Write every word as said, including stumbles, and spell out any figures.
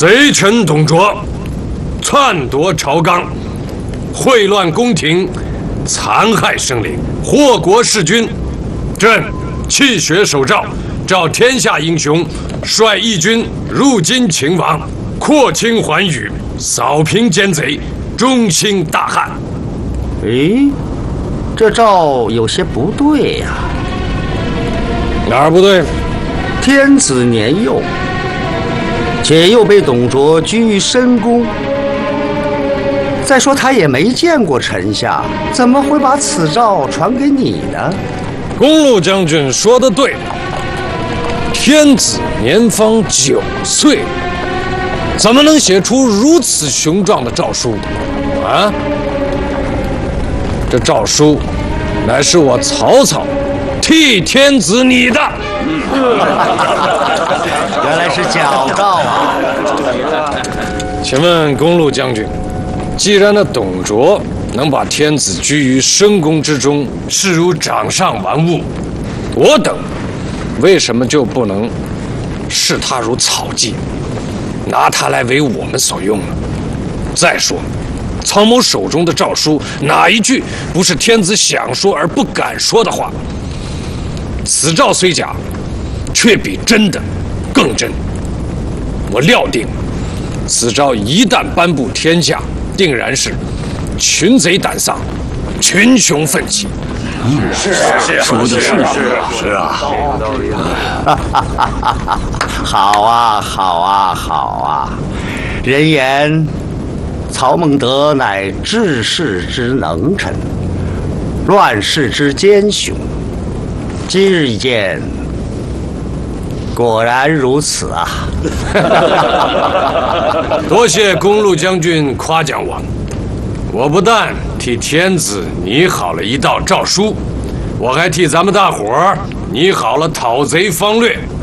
贼臣董卓篡夺朝纲，秽乱宫廷，残害生灵，祸国弑君。朕气血守诏，召天下英雄，率义军入京秦王，扩清寰宇，扫平奸贼，中兴大汉。 诶，这诏有些不对呀、啊。 哪儿不对？ 天子年幼，且又被董卓居于深宫。再说他也没见过丞相，怎么会把此诏传给你呢？ 公路将军说得对，天子年方九岁，怎么能写出如此雄壮的诏书啊？这诏书乃是我曹操替天子拟的。 原来是矫诏啊！ 请问公路将军，既然那董卓能把天子居于深宫之中，视如掌上玩物，我等为什么就不能视他如草芥，拿他来为我们所用呢？再说，曹某手中的诏书，哪一句不是天子想说而不敢说的话？此诏虽假，却比真的更真。我料定，此诏一旦颁布天下，定然是群贼胆丧，群雄奋起。 嗯，是是说的是是是啊， 有道理啊！好啊，好啊，好啊！人言曹孟德乃治世之能臣，乱世之奸雄。今日一见，果然如此啊！ 多谢公路将军夸奖我。我不但替天子拟好了一道诏书，我还替咱们大伙儿拟好了讨贼方略。